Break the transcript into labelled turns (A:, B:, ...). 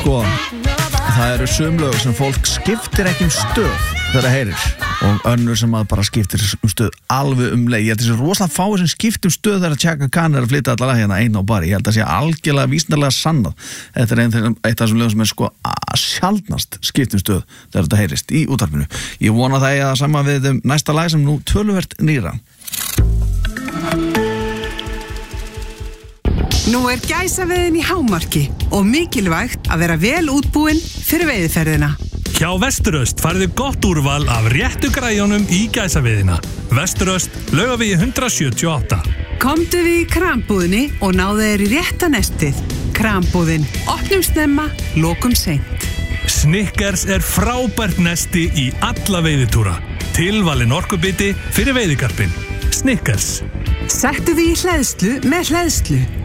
A: Sko, það eru sumlög sem fólk skiptir ekki stöð þegar það heyrir og önnur sem að bara skiptir stöð alveg leið. Ég held þessi rosalega fáið sem skiptir stöð þegar Chaka Khan að flytja allar hérna einn á bari. Ég held að sé algjörlega vísindarlega sannað. Þetta eitt af þessum lögum sem sko sjaldnast skiptir stöð þegar þetta heyrist í útvarpinu. Ég vona það að sama við næsta lag sem nú töluvert nýra.
B: Nú gæsaveiðin í hámarki og mikilvægt að vera vel útbúin fyrir veiðiferðina.
C: Hjá Vesturöst farið gott úrval af réttu græjunum í gæsaveiðina. Vesturöst, Laugavegi 178.
B: Komdu við í krambúðinni og náðu þér í rétta nestið. Krambúðin, opnum snemma, lokum seint.
C: Snickers frábært nesti í alla veiðitúra. Tilvalin orkubiti fyrir veiðikarpin. Snickers.
B: Settu því í hleðslu með hleðslu.